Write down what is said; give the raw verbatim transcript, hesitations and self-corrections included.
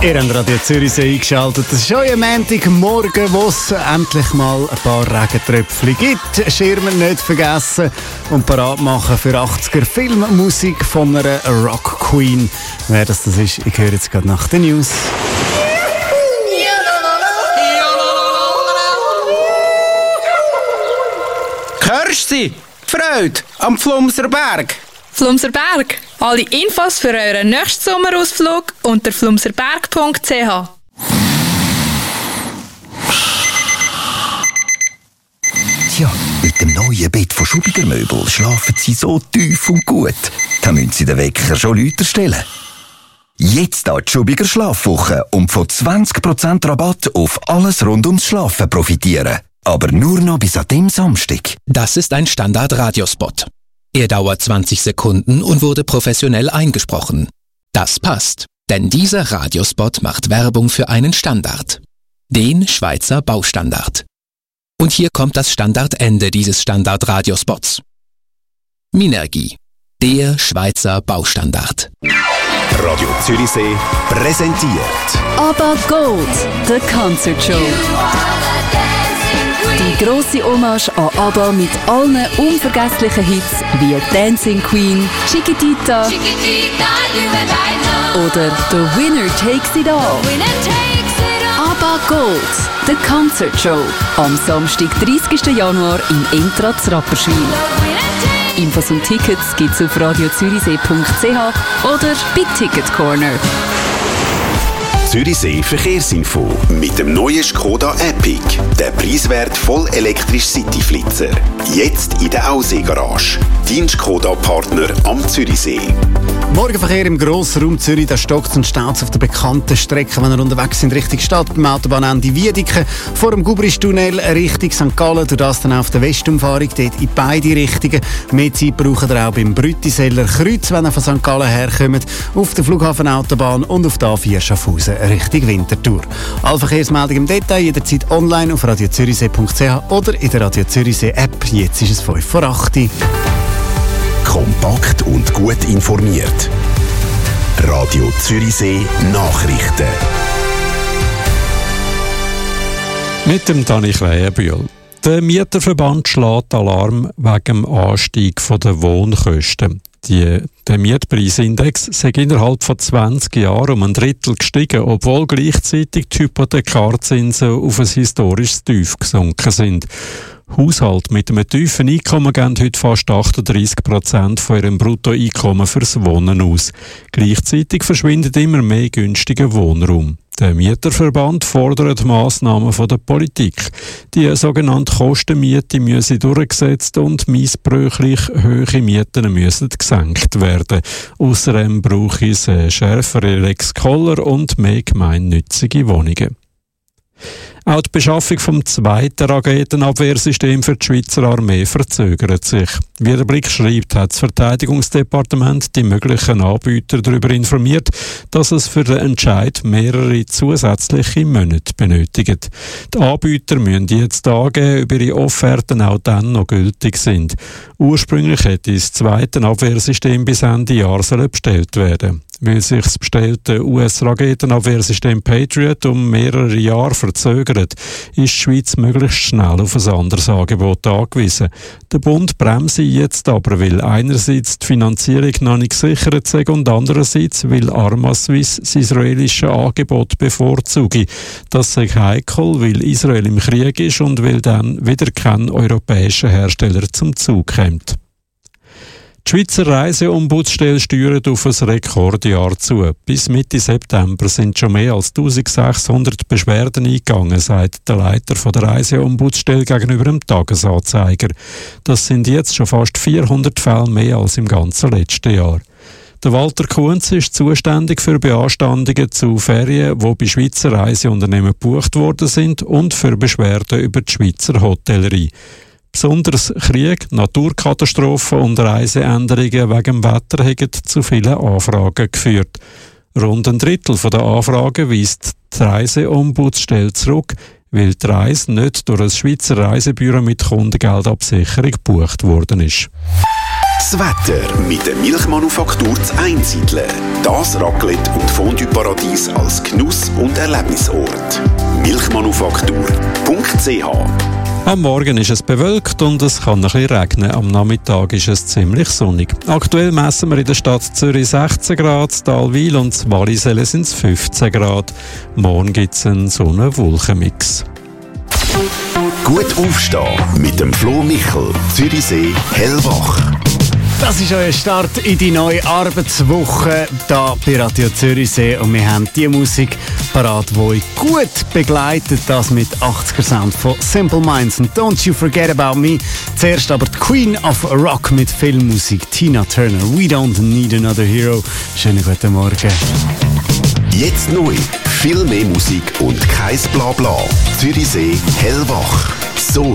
Ihr habt Radio Zürichsee eingeschaltet. Das ist euer Montagmorgen, wo es endlich mal ein paar Regentröpfchen gibt. Schirme nicht vergessen und parat machen für achtziger Filmmusik von einer Rock Queen. Wer das, das ist, ich höre jetzt gerade nach den News. Hörst du sie? Freude am Flumser Berg. Flumser Berg. Alle Infos für euren nächsten Sommerausflug unter flumserberg punkt c h. Tja, mit dem neuen Bett von Schubiger Möbel schlafen sie so tief und gut. Da müssen sie den Wecker schon lauter stellen. Jetzt da die Schubiger Schlafwoche und von zwanzig Prozent Rabatt auf alles rund ums Schlafen profitieren. Aber nur noch bis an dem Samstag. Das ist ein Standard-Radiospot. Er dauert zwanzig Sekunden und wurde professionell eingesprochen. Das passt, denn dieser Radiospot macht Werbung für einen Standard. Den Schweizer Baustandard. Und hier kommt das Standardende dieses Standard-Radiospots. Minergie, der Schweizer Baustandard. Radio Zürichsee präsentiert ABBA Gold, the Concert Show. Die grosse Hommage an ABBA mit allen unvergesslichen Hits wie Dancing Queen, Chiquitita, oder The Winner Takes It All. ABBA Gold, the Concert Show. Am Samstag, dreißigsten Januar im Intrat Rapperswil. Infos und Tickets gibt's auf radio zürichsee punkt c h oder bei Ticket Corner. Zürichsee Verkehrsinfo mit dem neuen Skoda Epic. Der preiswert voll elektrische Cityflitzer. Jetzt in der Aussee-Garage. Dein Skoda-Partner am Zürichsee. Morgenverkehr im Grossraum Zürich, da stockt und staut auf der bekannten Strecke, wenn ihr unterwegs sind, Richtung Stadt, beim Autobahnende Wiedeke, vor dem Gubristunnel Richtung Sankt Gallen, durch das dann auf der Westumfahrung, dort in beide Richtungen. Mehr Zeit braucht ihr auch beim Brütiseller Kreuz, wenn ihr von Sankt Gallen herkommt, auf der Flughafenautobahn und auf der A vier Schaffhausen Richtung Winterthur. Alle Verkehrsmeldungen im Detail jederzeit online auf radio zürichsee punkt c h oder in der Radio Zürichsee App. Jetzt ist es fünf vor acht. Kompakt und gut informiert. Radio Zürichsee Nachrichten. Mit dem Dani Krähenbühl. Der Mieterverband schlägt Alarm wegen dem Anstieg der Wohnkosten. Die, der Mietpreisindex sei innerhalb von zwanzig Jahren um ein Drittel gestiegen, obwohl gleichzeitig die Hypothekarzinsen auf ein historisches Tief gesunken sind. Haushalte mit einem tiefen Einkommen geben heute fast achtunddreissig Prozent von ihrem Bruttoeinkommen fürs Wohnen aus. Gleichzeitig verschwindet immer mehr günstiger Wohnraum. Der Mieterverband fordert Massnahmen von der Politik. Die sogenannte Kostenmiete müsse durchgesetzt und missbräuchlich hohe Mieten müssen gesenkt werden. Außerdem brauche es eine schärfere Lex Koller und mehr gemeinnützige Wohnungen. Auch die Beschaffung vom zweiten Raketenabwehrsystem für die Schweizer Armee verzögert sich. Wie der Blick schreibt, hat das Verteidigungsdepartement die möglichen Anbieter darüber informiert, dass es für den Entscheid mehrere zusätzliche Monate benötigt. Die Anbieter müssen jetzt angeben, ob ihre Offerten auch dann noch gültig sind. Ursprünglich hätte das zweite Abwehrsystem bis Ende Jahr bestellt werden. Weil sich das bestellte U S-Raketenabwehrsystem Patriot um mehrere Jahre verzögert, ist die Schweiz möglichst schnell auf ein anderes Angebot angewiesen. Der Bund bremse jetzt aber, weil einerseits die Finanzierung noch nicht gesichert sei und andererseits weil Arma-Swiss das israelische Angebot bevorzuge. Das sei heikel, weil Israel im Krieg ist und weil dann wieder kein europäischer Hersteller zum Zug kommt. Die Schweizer Reiseombudsstelle steuert auf ein Rekordjahr zu. Bis Mitte September sind schon mehr als eintausendsechshundert Beschwerden eingegangen, sagt der Leiter von der Reiseombudsstelle gegenüber dem Tagesanzeiger. Das sind jetzt schon fast vierhundert Fälle mehr als im ganzen letzten Jahr. Der Walter Kunz ist zuständig für Beanstandungen zu Ferien, die bei Schweizer Reiseunternehmen gebucht worden sind, und für Beschwerden über die Schweizer Hotellerie. Besonders Krieg, Naturkatastrophen und Reiseänderungen wegen dem Wetter haben zu vielen Anfragen geführt. Rund ein Drittel der Anfragen weist die Reiseombudsstelle zurück, weil die Reise nicht durch ein Schweizer Reisebüro mit Kundengeldabsicherung gebucht worden ist. Das Wetter mit der Milchmanufaktur zu Einsiedeln. Das Raclette- und Fondue-Paradies als Genuss- und Erlebnisort. milchmanufaktur punkt c h. Am Morgen ist es bewölkt und es kann ein bisschen regnen. Am Nachmittag ist es ziemlich sonnig. Aktuell messen wir in der Stadt Zürich sechzehn Grad, Talwil und Wallisellen sind es fünfzehn Grad. Morgen gibt es einen Sonne-Wolken-Mix. Gut aufstehen mit dem Flo Michel, Zürichsee, hellwach. Das ist euer Start in die neue Arbeitswoche hier bei Radio Zürichsee und wir haben die Musik parat, die euch gut begleitet, das mit achtziger Sound von Simple Minds und Don't You Forget About Me. Zuerst aber die Queen of Rock mit Filmmusik, Tina Turner, We Don't Need Another Hero. Schönen guten Morgen. Jetzt neu, viel mehr Musik und kein Blabla. Zürichsee, hellwach. So